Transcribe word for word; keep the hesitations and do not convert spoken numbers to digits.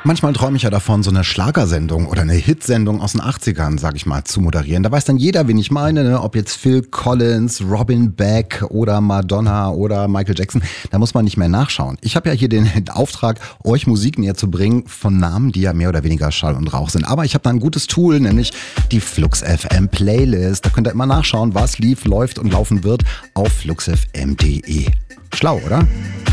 Manchmal träume ich ja davon, so eine Schlagersendung oder eine Hitsendung aus den achtzigern, sag ich mal, zu moderieren. Da weiß dann jeder, wen ich meine, ne? Ob jetzt Phil Collins, Robin Beck oder Madonna oder Michael Jackson. Da muss man nicht mehr nachschauen. Ich habe ja hier den Auftrag, euch Musik näher zu bringen von Namen, die ja mehr oder weniger Schall und Rauch sind. Aber ich habe da ein gutes Tool, nämlich die Flux F M Playlist. Da könnt ihr immer nachschauen, was lief, läuft und laufen wird auf flux f m punkt d e. Schlau, oder?